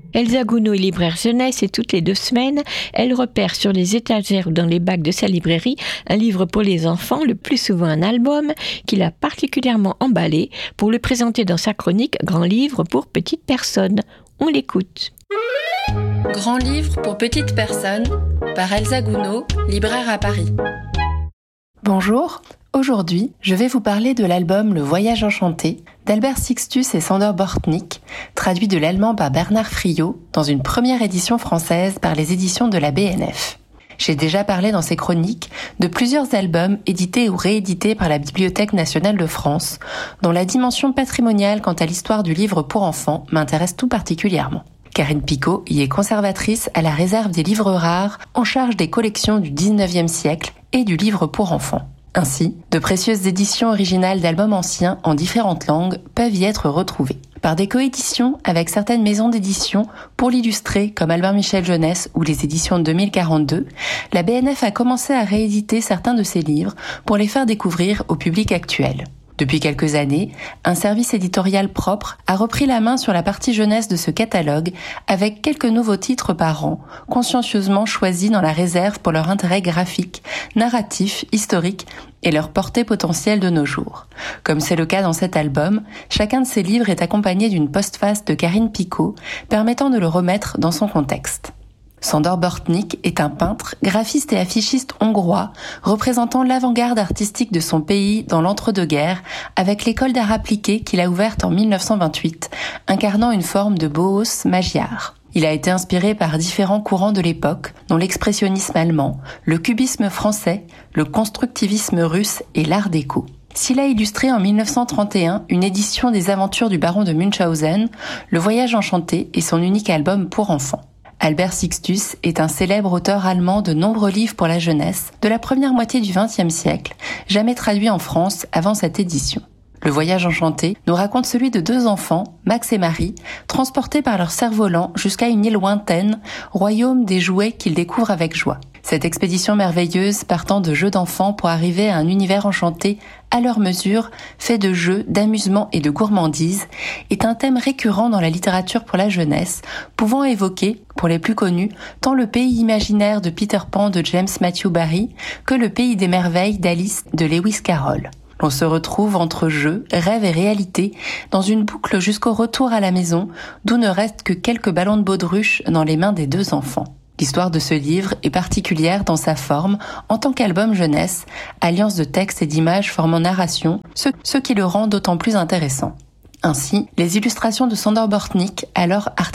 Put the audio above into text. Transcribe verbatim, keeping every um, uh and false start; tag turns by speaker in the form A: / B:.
A: Elsa Gounod est libraire jeunesse et toutes les deux semaines, elle repère sur les étagères ou dans les bacs de sa librairie un livre pour les enfants, le plus souvent un album, qu'il a particulièrement emballé pour le présenter dans sa chronique « Grand livre pour petites personnes ». On l'écoute.
B: Grand livre pour petites personnes par Elsa Gounod, libraire à Paris.
C: Bonjour, aujourd'hui je vais vous parler de l'album Le Voyage enchanté d'Albert Sixtus et Sándor Bortnick, traduit de l'allemand par Bernard Friot dans une première édition française par les éditions de la B N F. J'ai déjà parlé dans ces chroniques de plusieurs albums édités ou réédités par la Bibliothèque nationale de France, dont la dimension patrimoniale quant à l'histoire du livre pour enfants m'intéresse tout particulièrement. Karine Picot y est conservatrice à la réserve des livres rares en charge des collections du dix-neuvième siècle et du livre pour enfants. Ainsi, de précieuses éditions originales d'albums anciens en différentes langues peuvent y être retrouvées. Par des coéditions avec certaines maisons d'édition pour l'illustrer comme Albin Michel Jeunesse ou les éditions de deux mille quarante-deux, la B N F a commencé à rééditer certains de ses livres pour les faire découvrir au public actuel. Depuis quelques années, un service éditorial propre a repris la main sur la partie jeunesse de ce catalogue avec quelques nouveaux titres par an, consciencieusement choisis dans la réserve pour leur intérêt graphique, narratif, historique et leur portée potentielle de nos jours. Comme c'est le cas dans cet album, chacun de ces livres est accompagné d'une postface de Karine Picot permettant de le remettre dans son contexte. Sándor Bortnick est un peintre, graphiste et affichiste hongrois, représentant l'avant-garde artistique de son pays dans l'entre-deux-guerres, avec l'école d'art appliqué qu'il a ouverte en mille neuf cent vingt-huit, incarnant une forme de Bauhaus magyar. Il a été inspiré par différents courants de l'époque, dont l'expressionnisme allemand, le cubisme français, le constructivisme russe et l'art déco. S'il a illustré en mille neuf cent trente et un une édition des aventures du baron de Munchausen, Le Voyage enchanté est son unique album pour enfants. Albert Sixtus est un célèbre auteur allemand de nombreux livres pour la jeunesse de la première moitié du vingtième siècle, jamais traduit en France avant cette édition. Le Voyage enchanté nous raconte celui de deux enfants, Max et Marie, transportés par leur cerf-volant jusqu'à une île lointaine, royaume des jouets qu'ils découvrent avec joie. Cette expédition merveilleuse partant de jeux d'enfants pour arriver à un univers enchanté à leur mesure, fait de jeux, d'amusement et de gourmandise, est un thème récurrent dans la littérature pour la jeunesse, pouvant évoquer, pour les plus connus, tant le pays imaginaire de Peter Pan de James Matthew Barrie que le pays des merveilles d'Alice de Lewis Carroll. On se retrouve entre jeu, rêve et réalité dans une boucle jusqu'au retour à la maison, d'où ne restent que quelques ballons de baudruche dans les mains des deux enfants. L'histoire de ce livre est particulière dans sa forme en tant qu'album jeunesse, alliance de textes et d'images formant narration, ce, ce qui le rend d'autant plus intéressant. Ainsi, les illustrations de Sándor Bortnick, alors artiste